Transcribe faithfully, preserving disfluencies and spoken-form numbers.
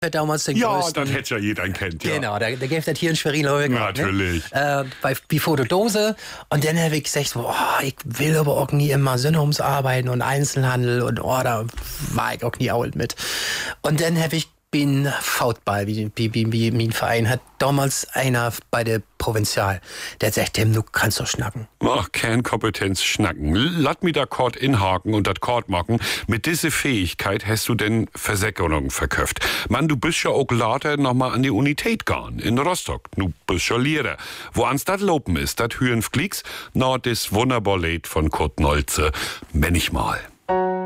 damals den Ja, größten. das hätte ja jeder kennt, ja. Genau, da, da gibt es hier in Schwerin auch gehabt, Natürlich. Ne? Äh, bei die Fotodose. Und dann habe ich gesagt, oh, ich will aber auch nie immer Sonnenumsarbeiten und Einzelhandel und oh, da war ich auch nie alt mit. Und dann habe ich bin Fautball, wie, wie, wie, wie mein Verein hat damals einer bei der Provinzial, der sagt, Tim, du kannst doch schnacken. Ach, Kernkompetenz schnacken. Lass mich da Kord inhaken und das Kord machen. Mit dieser Fähigkeit hast du denn Versäckerung verköpft. Mann, du bist ja auch later nochmal an die Unität gegangen, in Rostock. Du bist schon Lehrer. Wo ans dat lopen ist, dat hören Flicks, na, das wunderbar Lied von Kurt Nolze. Wenn ich mal.